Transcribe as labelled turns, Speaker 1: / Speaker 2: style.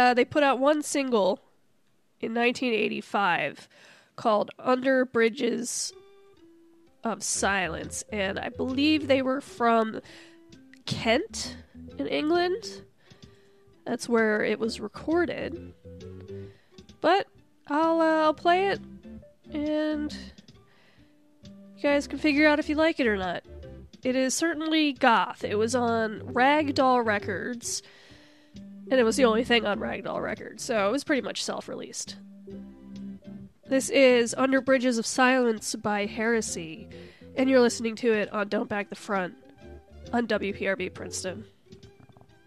Speaker 1: they put out one single in 1985 called Under Bridges of Silence, and I believe they were from Kent in England. That's where it was recorded. But I'll play it, and you guys can figure out if you like it or not. It is certainly goth. It was on Ragdoll Records, and it was the only thing on Ragdoll Records, so it was pretty much self-released. This is Under Bridges of Silence by Heresy, and you're listening to it on Don't Back the Front on WPRB Princeton.